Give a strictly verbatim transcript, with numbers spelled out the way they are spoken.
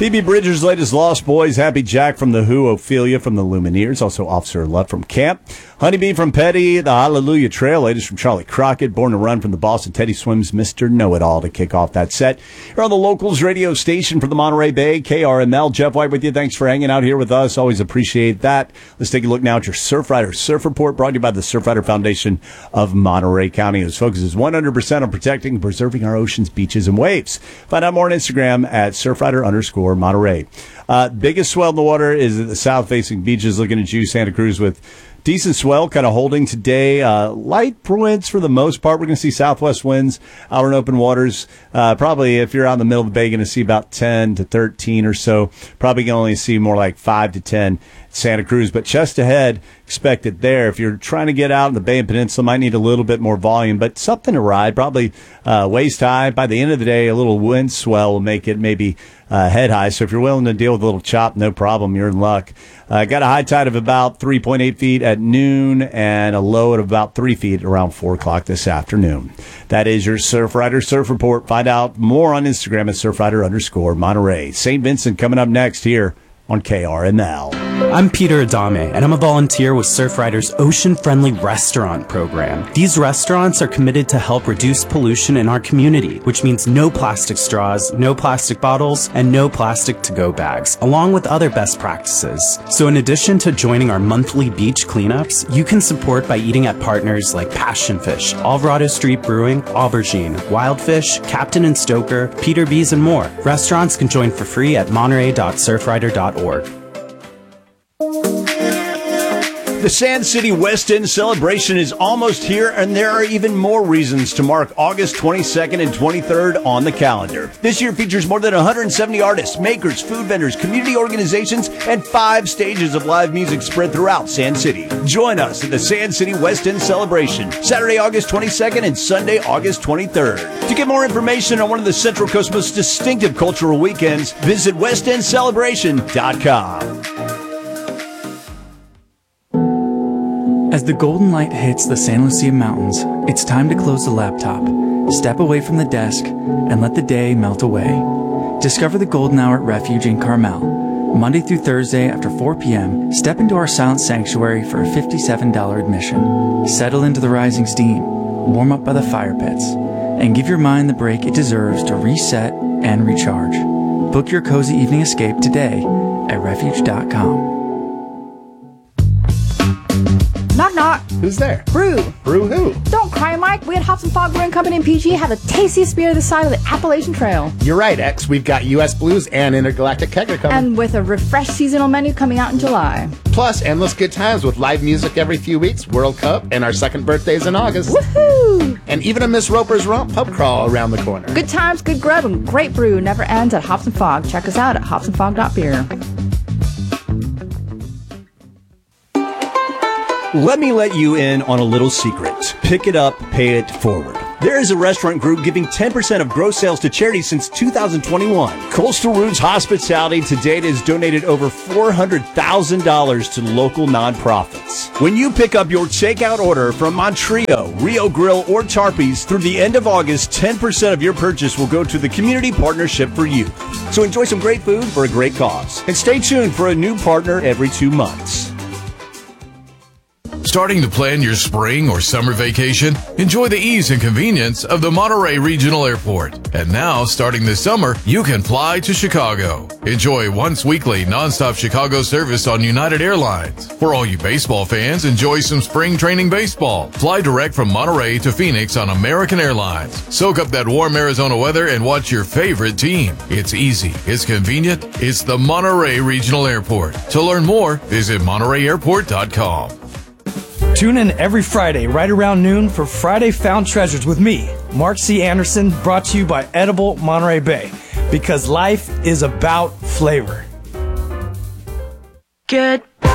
Phoebe Bridgers' latest Lost Boys, Happy Jack from The Who, Ophelia from The Lumineers, also Officer Love from Camp, Honeybee from Petty, The Hallelujah Trail, latest from Charlie Crockett, Born to Run from the Boston Teddy Swims, Mister Know-It-All to kick off that set. Here on the Locals radio station for the Monterey Bay, K R M L. Jeff White with you. Thanks for hanging out here with us. Always appreciate that. Let's take a look now at your Surfrider Surf Report, brought to you by the Surfrider Foundation of Monterey County, whose focus is one hundred percent on protecting and preserving our oceans, beaches, and waves. Find out more on Instagram at Surfrider underscore Monterey. Uh, biggest swell in the water is at the south-facing beaches. Looking at you, Santa Cruz, with decent swell kind of holding today. Uh, light winds for the most part. We're going to see southwest winds out in open waters. Uh, probably if you're out in the middle of the bay, you're going to see about ten to thirteen or so. Probably going to only see more like five to ten Santa Cruz, but just ahead, expect it there. If you're trying to get out in the Bay and Peninsula, might need a little bit more volume, but something to ride, probably uh, waist high. By the end of the day, a little wind swell will make it maybe uh, head high. So if you're willing to deal with a little chop, no problem. You're in luck. Uh, got a high tide of about three point eight feet at noon and a low at about three feet around four o'clock this afternoon. That is your Surfrider Surf Report. Find out more on Instagram at Surfrider underscore Monterey. Saint Vincent coming up next here on K R M L. I'm Peter Adame, and I'm a volunteer with Surfrider's Ocean-Friendly Restaurant program. These restaurants are committed to help reduce pollution in our community, which means no plastic straws, no plastic bottles, and no plastic to-go bags, along with other best practices. So in addition to joining our monthly beach cleanups, you can support by eating at partners like Passion Fish, Alvarado Street Brewing, Aubergine, Wildfish, Captain and Stoker, Peter B's, and more. Restaurants can join for free at monterey dot surfrider dot org. The Sand City West End celebration is almost here, and there are even more reasons to mark August twenty-second and twenty-third on the calendar. This year features more than one hundred seventy artists, makers, food vendors, community organizations, and five stages of live music spread throughout Sand City. Join us at the Sand City West End celebration, Saturday, August twenty-second and Sunday, August twenty-third. To get more information on one of the Central Coast's most distinctive cultural weekends, visit west end celebration dot com. As the golden light hits the San Lucia Mountains, it's time to close the laptop, step away from the desk, and let the day melt away. Discover the golden hour at Refuge in Carmel. Monday through Thursday after four p.m., step into our silent sanctuary for a fifty-seven dollars admission. Settle into the rising steam, warm up by the fire pits, and give your mind the break it deserves to reset and recharge. Book your cozy evening escape today at refuge dot com. Knock, knock. Who's there? Brew. Brew who? Don't cry, Mike. We at Hops and Fog Brewing Company in P G have the tastiest beer this side of the Appalachian Trail. You're right, X. We've got U S Blues and Intergalactic Kegger coming. And with a refreshed seasonal menu coming out in July. Plus, endless good times with live music every few weeks, World Cup, and our second birthdays in August. Woohoo! And even a Miss Roper's Romp pub crawl around the corner. Good times, good grub, and great brew never ends at Hops and Fog. Check us out at hops and fog dot beer. Let me let you in on a little secret. Pick it up, pay it forward. There is a restaurant group giving ten percent of gross sales to charity since two thousand twenty-one. Coastal Roots Hospitality to date has donated over four hundred thousand dollars to local nonprofits. When you pick up your takeout order from Montrio, Rio Grill, or Tarpey's through the end of August, ten percent of your purchase will go to the Community Partnership for Youth. So enjoy some great food for a great cause. And stay tuned for a new partner every two months. Starting to plan your spring or summer vacation? Enjoy the ease and convenience of the Monterey Regional Airport. And now, starting this summer, you can fly to Chicago. Enjoy once weekly nonstop Chicago service on United Airlines. For all you baseball fans, enjoy some spring training baseball. Fly direct from Monterey to Phoenix on American Airlines. Soak up that warm Arizona weather and watch your favorite team. It's easy. It's convenient. It's the Monterey Regional Airport. To learn more, visit monterey airport dot com. Tune in every Friday right around noon for Friday Found Treasures with me, Mark C. Anderson, brought to you by Edible Monterey Bay, because life is about flavor. Good